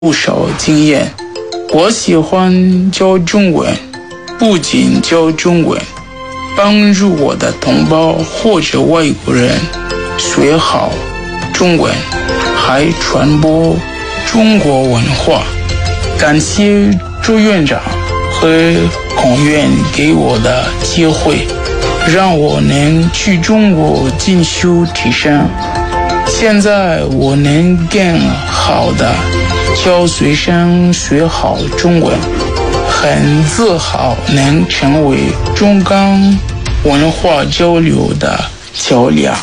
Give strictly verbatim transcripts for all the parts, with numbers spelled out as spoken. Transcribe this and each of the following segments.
不少经验。我喜欢教中文，不仅教中文，帮助我的同胞或者外国人学好中文，还传播中国文化。感谢朱院长和孔院给我的机会，让我能去中国进修提升。现在我能更好的教学生学好中文，很自豪能成为中港文化交流的桥梁。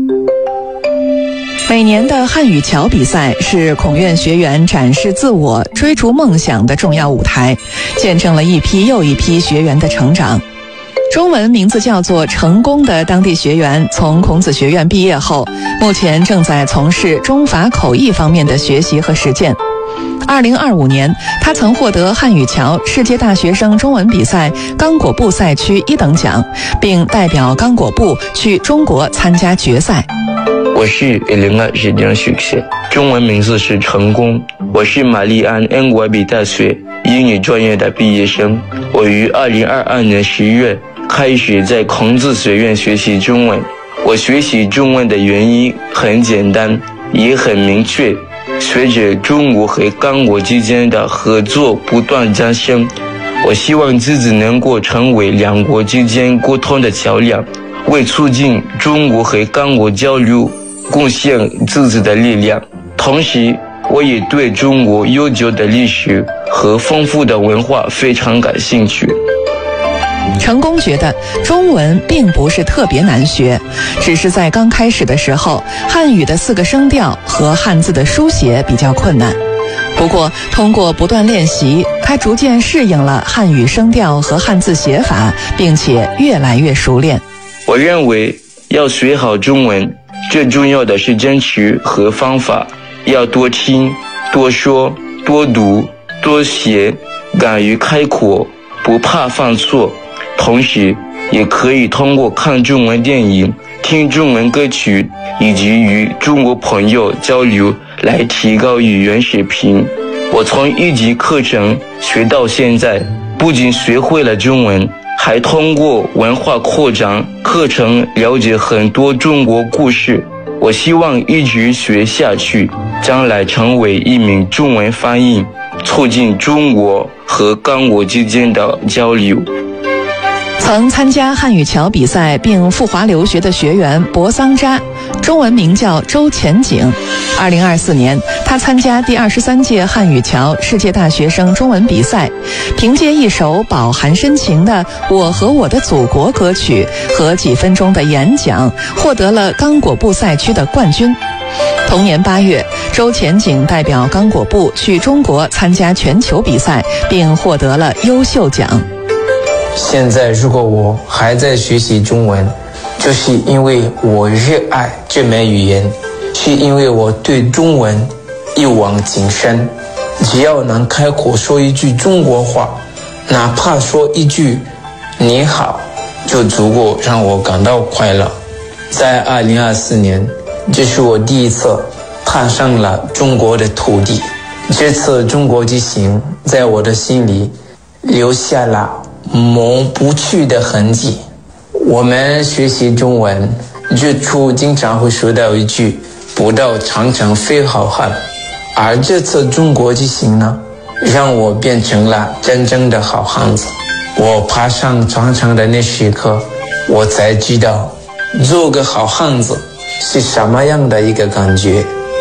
每年的汉语桥比赛是孔院学员展示自我、追逐梦想的重要舞台，见证了一批又一批学员的成长。中文名字叫做成功的当地学员从孔子学院毕业后，目前正在从事中法口译方面的学习和实践。二零二五年，他曾获得汉语桥世界大学生中文比赛刚果部赛区一等奖，并代表刚果部去中国参加决赛。 我是零二十零学生，中文名字是成功。我是玛丽安恩国比大学英语专业的毕业生。我于二零二二年十月开始在孔子学院学习中文。我学习中文的原因很简单，也很明确。随着中国和刚果之间的合作不断加深，我希望自己能够成为两国之间沟通的桥梁，为促进中国和刚果交流贡献自己的力量。同时，我也对中国悠久的历史和丰富的文化非常感兴趣。 成功觉得中文并不是特别难学，只是在刚开始的时候，汉语的四个声调和汉字的书写比较困难。不过通过不断练习，他逐渐适应了汉语声调和汉字写法，并且越来越熟练。 我认为要学好中文，最重要的是坚持和方法，要多听、多说、多读、多写，敢于开口，不怕犯错。同时也可以通过看中文电影、听中文歌曲以及与中国朋友交流来提高语言水平。我从一级课程学到现在，不仅学会了中文，还通过文化扩展课程了解很多中国故事。我希望一直学下去，将来成为一名中文翻译，促进中国和刚果之间的交流。 曾参加汉语桥比赛并赴华留学的学员博桑扎，中文名叫周前景。二零二四年，他参加第二十三届汉语桥世界大学生中文比赛，凭借一首饱含深情的《我和我的祖国》歌曲和几分钟的演讲，获得了刚果部赛区的冠军。同年八月，周前景代表刚果部去中国参加全球比赛，并获得了优秀奖。 现在如果我还在学习中文，就是因为我热爱这门语言，是因为我对中文一往情深。只要能开口说一句中国话，哪怕说一句你好，就足够让我感到快乐。在二零二四年，这是我第一次踏上了中国的土地。这次中国之行在我的心里留下了抹不去的痕迹。我们学习中文，日初经常会说到一句不到长城非好汉，而这次中国之行呢，让我变成了真正的好汉子。我爬上长城的那时刻，我才知道做个好汉子是什么样的一个感觉。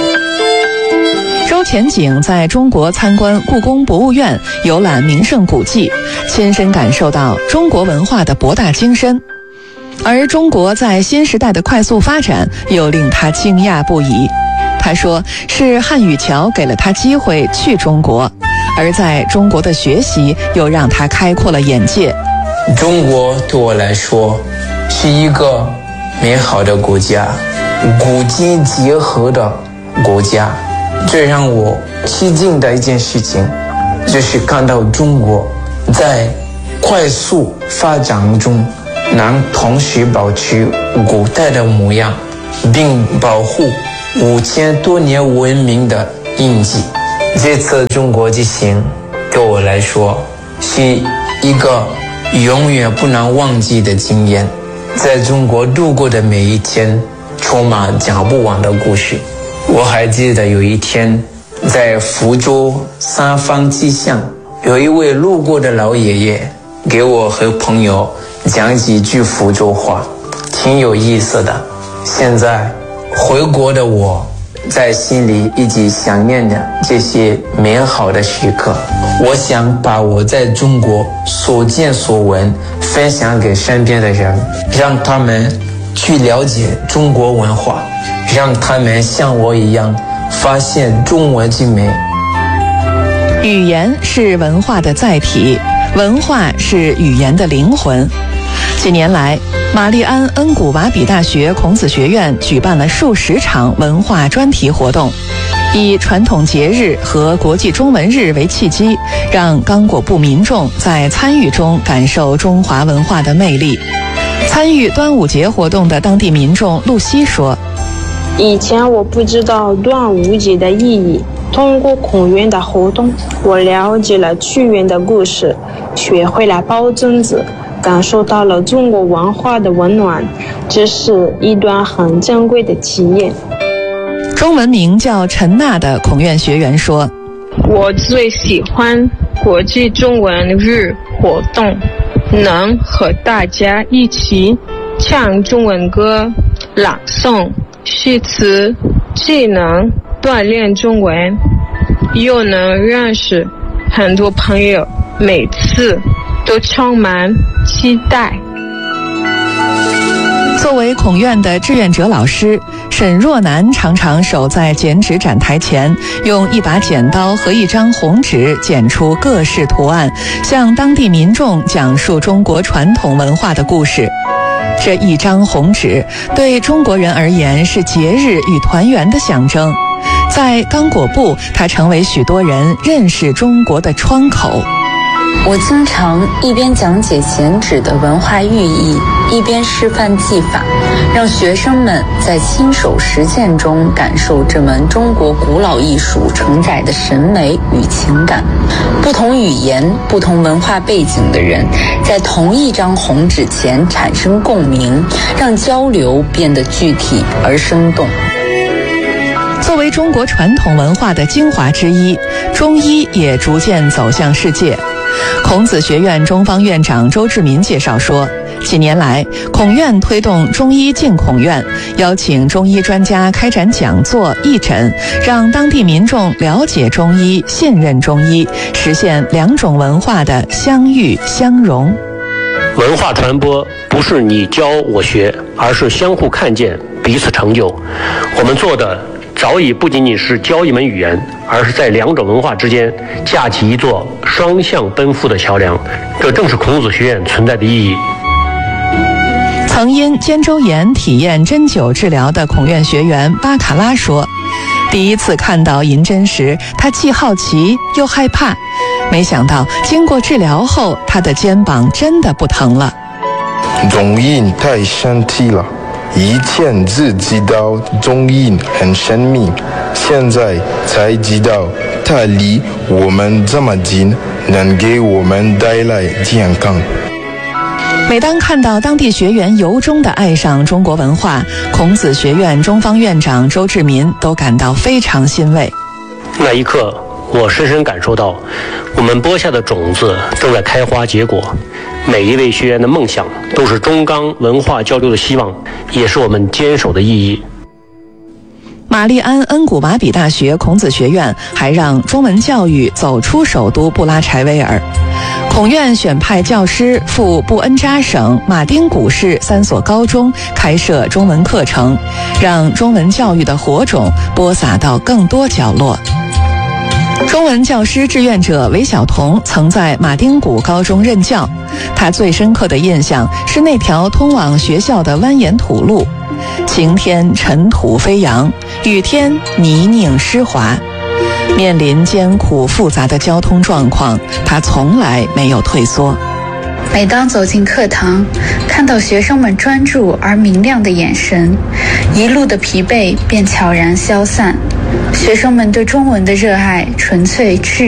周前景在中国参观故宫博物院，游览名胜古迹，亲身感受到中国文化的博大精深。而中国在新时代的快速发展又令他惊讶不已。他说是汉语桥给了他机会去中国，而在中国的学习又让他开阔了眼界。 中国对我来说是一个美好的国家，古今结合的国家。最让我吃惊的一件事情，就是看到中国在快速发展中能同时保持古代的模样，并保护五千多年文明的印记。 这次中国之行对我来说是一个永远不能忘记的经验。在中国度过的每一天充满讲不完的故事。我还记得有一天在福州三坊之巷，有一位路过的老爷爷给我和朋友讲几句福州话，挺有意思的。现在回国的我在心里一直想念着这些美好的时刻。我想把我在中国所见所闻分享给身边的人，让他们去了解中国文化，让他们像我一样发现中文之美。 语言是文化的载体，文化是语言的灵魂。近年来，玛丽安恩古瓦比大学孔子学院举办了数十场文化专题活动，以传统节日和国际中文日为契机，让刚果部民众在参与中感受中华文化的魅力。参与端午节活动的当地民众露西说： 以前我不知道端午节的意义，通过孔院的活动，我了解了屈原的故事，学会了包粽子，感受到了中国文化的温暖，这是一段很珍贵的体验。 中文名叫陈娜的孔院学员说： 我最喜欢国际中文日活动，能和大家一起唱中文歌、朗诵诗词，既能锻炼中文，又能认识很多朋友，每次都充满期待。 作为孔院的志愿者老师，沈若楠常常守在剪纸展台前，用一把剪刀和一张红纸剪出各式图案，向当地民众讲述中国传统文化的故事。这一张红纸对中国人而言是节日与团圆的象征，在刚果部，它成为许多人认识中国的窗口。 我经常一边讲解剪纸的文化寓意，一边示范技法，让学生们在亲手实践中感受这门中国古老艺术承载的审美与情感。不同语言、不同文化背景的人在同一张红纸前产生共鸣，让交流变得具体而生动。 作为中国传统文化的精华之一，中医也逐渐走向世界。孔子学院中方院长周志民介绍说，近年来孔院推动中医进孔院，邀请中医专家开展讲座义诊，让当地民众了解中医，信任中医，实现两种文化的相遇相融。 文化传播不是你教我学，而是相互看见，彼此成就。我们做的早已不仅仅是教一门语言，而是在两种文化之间架起一座双向奔赴的桥梁，这正是孔子学院存在的意义。 曾因肩周炎体验针灸治疗的孔院学员巴卡拉说，第一次看到银针时，他既好奇又害怕，没想到经过治疗后，他的肩膀真的不疼了。 中医太神奇了，以前只知道中医很神秘，现在才知道它离我们这么近，能给我们带来健康。 每当看到当地学员由衷地爱上中国文化，孔子学院中方院长周志民都感到非常欣慰。 那一刻，我深深感受到，我们播下的种子正在开花结果。每一位学员的梦想都是中刚文化交流的希望，也是我们坚守的意义。 玛丽安恩古瓦比大学孔子学院还让中文教育走出首都布拉柴维尔。孔院选派教师赴布恩扎省马丁古市三所高中开设中文课程，让中文教育的火种播撒到更多角落。中文教师志愿者韦晓彤曾在马丁古高中任教，他最深刻的印象是那条通往学校的蜿蜒土路，晴天尘土飞扬，雨天泥泞湿滑。面临艰苦复杂的交通状况，他从来没有退缩。 每当走进课堂，看到学生们专注而明亮的眼神，一路的疲惫便悄然消散。学生们对中文的热爱纯粹炽